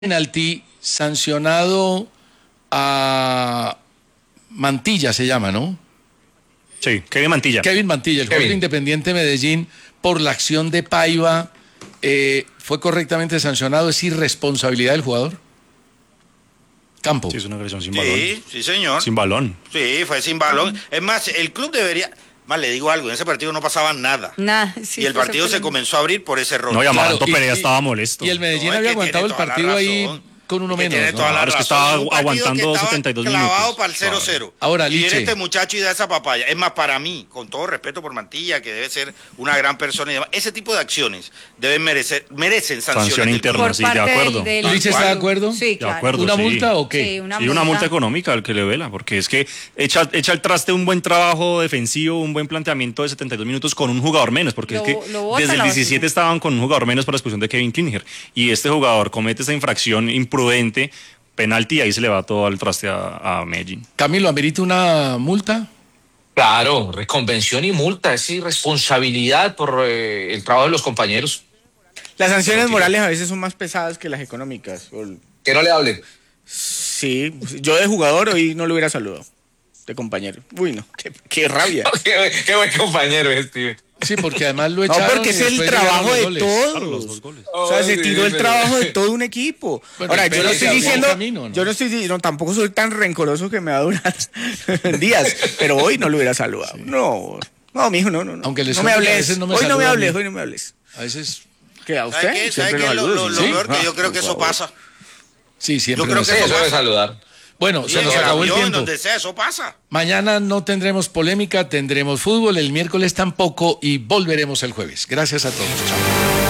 Penalti sancionado a Mantilla, se llama, ¿no? Sí, Kevin Mantilla. Kevin Mantilla, el jugador de Independiente Medellín, por la acción de Paiva, ¿fue correctamente sancionado? ¿Es irresponsabilidad del jugador? Campo. Sí, es una agresión sin balón. Sí, señor. Sin balón. Sí, fue sin balón. Es más, el club debería... Más le digo algo, en ese partido no pasaba nada. Nada, sí, y el partido se comenzó a abrir por ese error. No, y Amaranto Claro, Perea estaba molesto. Y el Medellín No, es había que aguantado el tiene toda la partido ahí razón. con uno menos, Tiene ¿no? toda la Claro, es que razón. estaba Un partido aguantando que estaba 72 clavado minutos. para el 0-0. Ahora, y viene Liche. este muchacho y da esa papaya. Es más, para mí, con todo respeto por Mantilla, que debe ser una gran persona y demás, ese tipo de acciones merecen sanciones. Sanción del interna. club. Sí, de acuerdo. ¿Liche está de acuerdo? Sí, claro. De acuerdo. ¿Una sí. multa o qué? Sí, Una multa económica al que le vela, porque es que echa el traste un buen trabajo defensivo, un buen planteamiento de 72 minutos con un jugador menos, porque es que desde el 17 estaban con un jugador menos por la expulsión de Kevin Klinger, y este jugador comete esa infracción imprudente, penalti, y ahí se le va todo al traste a Medellín. Camilo, ¿amerita una multa? Claro, reconvención y multa, es irresponsabilidad por el trabajo de los compañeros. Las sanciones morales a veces son más pesadas que las económicas. Que no le hablen. Sí, yo de jugador hoy no lo hubiera saludado. De compañero. Uy, no, qué rabia. Qué buen compañero es, tío. Sí, porque además lo No, echaron. porque y es el después trabajo llegaron de los goles. todos. Claro, los 2 goles. O sea, se tiró el trabajo de todo un equipo. Bueno, Ahora, yo pero no se estoy abrió diciendo, camino, ¿no? yo no estoy, no, tampoco soy tan rencoroso que me va a durar días, pero hoy no lo hubiera saludado. Sí. No, mijo, no. Aunque les no me suene que a hables, veces no me hoy no me saluda a hables, mí. hoy no me hables. A veces, ¿Qué, a usted? ¿Sabe qué? ¿Sabe Siempre qué? lo Lo saludo, ¿sí? peor que yo creo que eso pasa. sí, siempre. Yo creo nos que pasa. Eso debe saludar. Bueno, Sí, se nos en el acabó el avión, tiempo. donde sea, eso pasa. Mañana no tendremos polémica, tendremos fútbol, el miércoles tampoco y volveremos el jueves. Gracias a todos. Chao.